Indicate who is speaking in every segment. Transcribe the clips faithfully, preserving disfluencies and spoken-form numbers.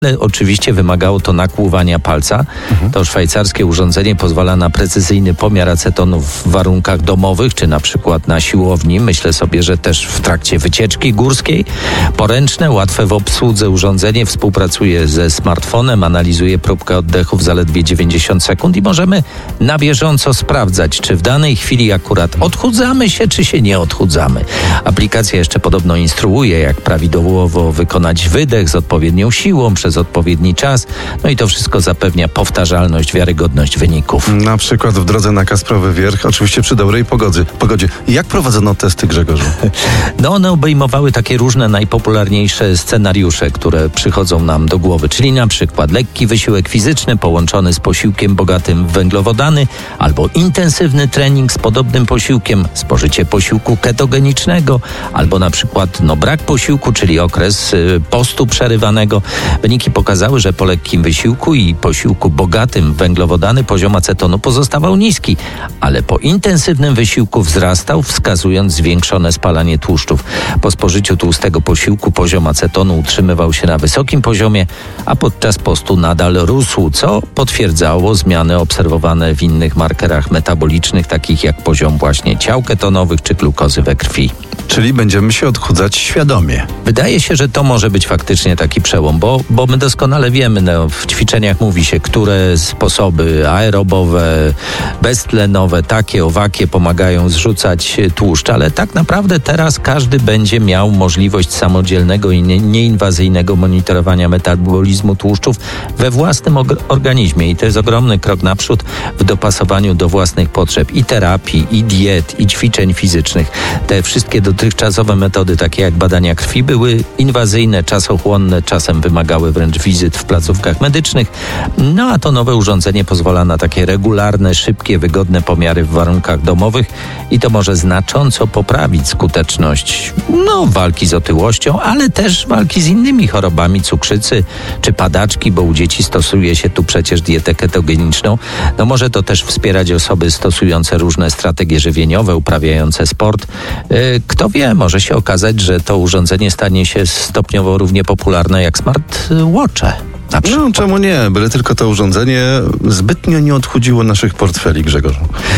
Speaker 1: Oczywiście wymagało to nakłuwania palca. Mhm. To szwajcarskie urządzenie pozwala na precyzyjny pomiar acetonu w warunkach domowych, czy na przykład na siłowni. Myślę sobie, że też w trakcie wycieczki górskiej. Poręczne, łatwe w obsłudze urządzenie współpracuje ze smartfonem, analizuje próbkę oddechu w zaledwie dziewięćdziesiąt sekund i możemy na bieżąco sprawdzać, czy w danej chwili akurat odchudzamy się, czy się nie odchudzamy. Aplikacja jeszcze podobno instruuje, jak prawidłowo wykonać wydech z odpowiednią siłą przez odpowiedni czas. No i to wszystko zapewnia powtarzalność, wiarygodność wyników.
Speaker 2: Na przykład w drodze na Kasprowy Wierch, oczywiście przy dobrej pogodzie. pogodzie. Jak prowadzono testy, Grzegorzu?
Speaker 1: No one obejmowały takie różne najpopularniejsze scenariusze, które przychodzą nam do głowy, czyli na przykład lekki wysiłek fizyczny połączony z posiłkiem bogatym w węglowodany, albo intensywny trening z podobnym posiłkiem, spożycie posiłku ketogenicznego, albo na przykład no, brak posiłku, czyli okres y, postu przerywanego. Wyniki pokazały, że po lekkim wysiłku i posiłku bogatym w węglowodany poziom acetonu pozostawał niski, ale po intensywnym wysiłku wzrastał, wskazując zwiększone spalanie tłuszczów. Po spożyciu tłustego posiłku poziom acetonu utrzymywał się na wysokim poziomie, a podczas postu nadal rósł, co potwierdzało zmiany obserwowane w innych markerach metabolicznych, takich jak poziom właśnie ciał ketonowych czy glukozy we krwi.
Speaker 2: Czyli będziemy się odchudzać świadomie.
Speaker 1: Wydaje się, że to może być faktycznie taki przełom, bo, bo my doskonale wiemy, no, w ćwiczeniach mówi się, które sposoby aerobowe, beztlenowe, takie, owakie pomagają zrzucać tłuszcz, ale tak naprawdę teraz każdy będzie miał możliwość samodzielnego i nie, nieinwazyjnego monitorowania metabolizmu tłuszczów we własnym og- organizmie i to jest ogromny krok naprzód w dopasowaniu do własnych potrzeb i terapii, i diet, i ćwiczeń fizycznych. Te wszystkie dotychczasowe metody, takie jak badania krwi, były inwazyjne, czasochłonne, czasem wymagały wręcz wizyt w placówkach medycznych. No a to nowe urządzenie pozwala na takie regularne, szybkie, wygodne pomiary w warunkach domowych i to może znacząco poprawić skuteczność no, walki z otyłością, ale też walki z innymi chorobami cukrzycy czy padaczki, bo u dzieci stosuje się tu przecież dietę ketogeniczną. No może to też wspierać osoby stosujące różne strategie żywieniowe, uprawiające sport. Kto wie, może się okazać, że to urządzenie stanie się stopniowo równie popularne jak smartwatche.
Speaker 2: No czemu nie? Byle tylko to urządzenie zbytnio nie odchudziło naszych portfeli, Grzegorzu.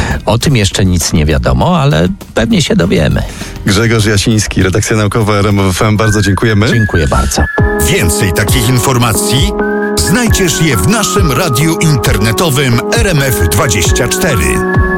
Speaker 1: O tym jeszcze nic nie wiadomo, ale pewnie się dowiemy.
Speaker 2: Grzegorz Jasiński, redakcja naukowa R M F M. Bardzo dziękujemy.
Speaker 1: Dziękuję bardzo.
Speaker 3: Więcej takich informacji znajdziesz je w naszym radiu internetowym R M F dwadzieścia cztery.